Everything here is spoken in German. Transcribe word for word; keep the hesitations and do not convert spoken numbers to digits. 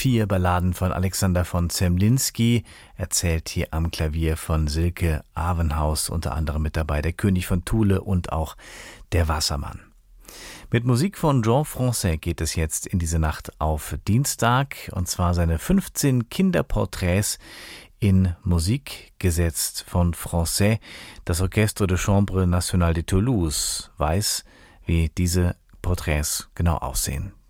vier Balladen von Alexander von Zemlinsky, erzählt hier am Klavier von Silke Avenhaus, unter anderem mit dabei der König von Thule und auch der Wassermann. Mit Musik von Jean Francais geht es jetzt in diese Nacht auf Dienstag, und zwar seine fünfzehn Kinderporträts in Musik gesetzt von Francais. Das Orchestre de Chambre Nationale de Toulouse weiß, wie diese Porträts genau aussehen.